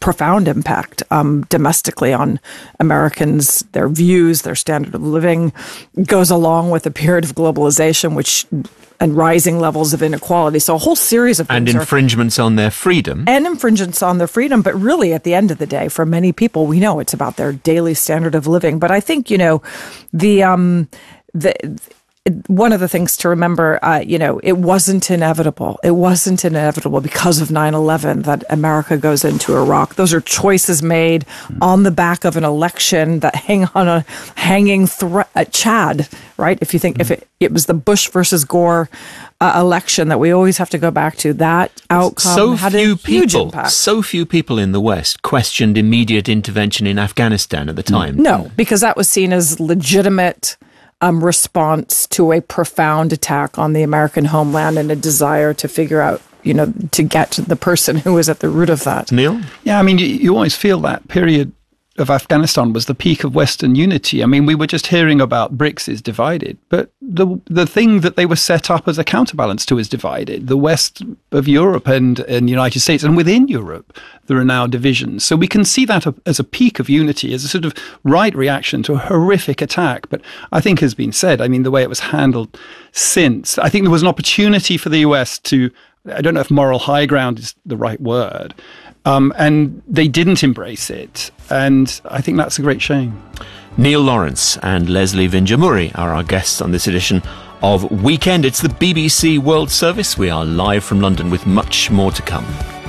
profound impact domestically on Americans, their views, their standard of living, goes along with a period of globalization, and rising levels of inequality. So a whole series of things. And infringements on their freedom. And infringements on their freedom. But really, at the end of the day, for many people, we know it's about their daily standard of living. But I think, one of the things to remember, it wasn't inevitable. It wasn't inevitable because of 9/11 that America goes into Iraq. Those are choices made on the back of an election that hang on a hanging Chad, right? If you think if it was the Bush versus Gore election that we always have to go back to, that outcome had a huge impact. So few people in the West questioned immediate intervention in Afghanistan at the time. No, because that was seen as legitimate response to a profound attack on the American homeland and a desire to figure out, to get to the person who was at the root of that. Neil? Yeah, I mean, you always feel that period of Afghanistan was the peak of Western unity. I mean, we were just hearing about BRICS is divided, but the thing that they were set up as a counterbalance to is divided. The West of Europe and the United States, and within Europe, there are now divisions. So we can see that as a peak of unity, as a sort of right reaction to a horrific attack. But I think has been said, I mean, the way it was handled since, I think there was an opportunity for the US to, I don't know if moral high ground is the right word, and they didn't embrace it. And I think that's a great shame. Neil Lawrence and Leslie Vinjamuri are our guests on this edition of Weekend. It's the BBC World Service. We are live from London with much more to come.